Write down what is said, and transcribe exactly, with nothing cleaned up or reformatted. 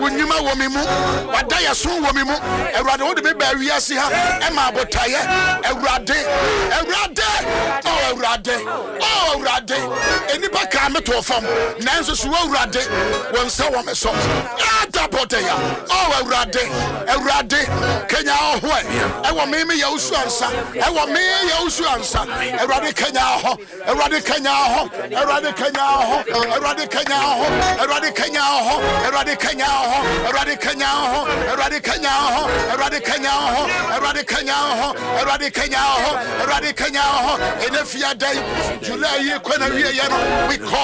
Unyuma womimu, Wadaya soon womimu, a rado de baby Yasia, Emma Botaya, a rade, a rade, oh rade, oh rade, any bacama to a farm, Nancy rade, one so on a song. Ata Botaya, oh rade, a rade, Kenya, I want me Yosuansa, I want me Yosuansa, a rade Kenya, a rade Kenya, a rade Kenya, a rade Kenya, a rade Kenya, a rade Kenya. Eradi Kenya ho, Eradi Kenya ho, Eradi Kenya ho, Eradi Kenya ho, Eradi Kenya ho, Eradi Kenya ho. In a few days, July, we call